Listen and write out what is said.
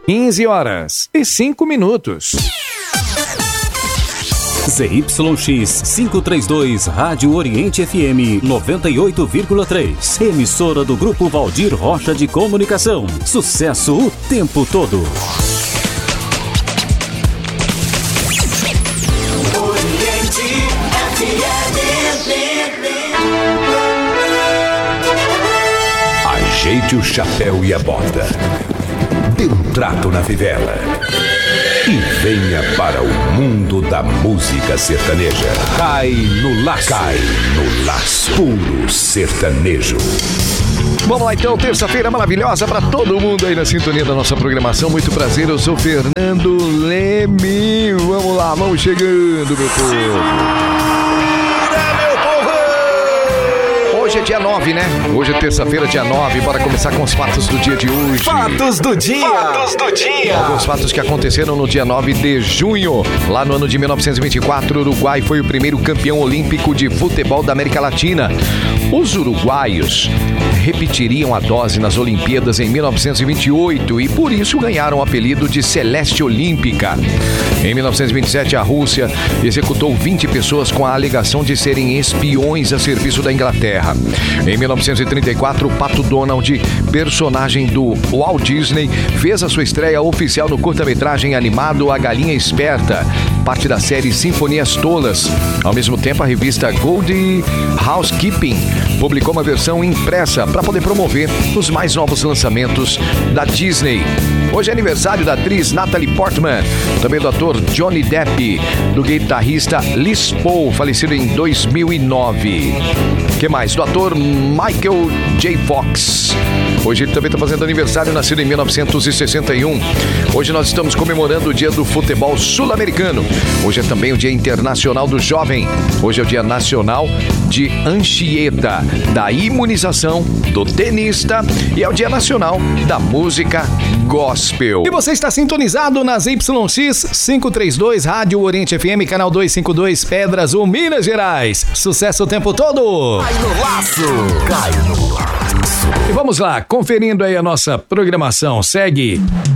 15h05. ZYX 532, Rádio Oriente FM 98,3. Emissora do Grupo Valdir Rocha de Comunicação. Sucesso o tempo todo. Oriente FM. Ajeite o chapéu e a bota. Dê um trato na fivela. E venha para o mundo da música sertaneja. Cai no laço. Cai no laço. Puro sertanejo. Vamos lá então, terça-feira maravilhosa para todo mundo aí na sintonia da nossa programação. Muito prazer, eu sou Fernando Leme. Vamos lá, vamos chegando, meu povo. Hoje é dia 9, né? Hoje é terça-feira, dia 9. Bora começar com os fatos do dia de hoje. Fatos do dia. Fatos do dia. Alguns fatos que aconteceram no dia 9 de junho. Lá no ano de 1924, o Uruguai foi o primeiro campeão olímpico de futebol da América Latina. Os uruguaios repetiriam a dose nas Olimpíadas em 1928 e por isso ganharam o apelido de Celeste Olímpica. Em 1927, a Rússia executou 20 pessoas com a alegação de serem espiões a serviço da Inglaterra. Em 1934, o Pato Donald, personagem do Walt Disney, fez a sua estreia oficial no curta-metragem animado A Galinha Esperta, parte da série Sinfonias Tolas. Ao mesmo tempo, a revista Gold Housekeeping publicou uma versão impressa para poder promover os mais novos lançamentos da Disney. Hoje é aniversário da atriz Natalie Portman, também do ator Johnny Depp, do guitarrista Liz Paul, falecido em 2009. O que mais? Do ator Michael J. Fox. Hoje ele também está fazendo aniversário, nascido em 1961. Hoje nós estamos comemorando o Dia do Futebol Sul-Americano. Hoje é também o Dia Internacional do Jovem. Hoje é o Dia Nacional de Anchieta, da imunização, do tenista e é o Dia Nacional da Música Gospel. E você está sintonizado nas YX 532, Rádio Oriente FM, canal 252, Pedras, Minas Gerais. Sucesso o tempo todo! Cai no laço. Cai no laço. E vamos lá, conferindo aí a nossa programação. Segue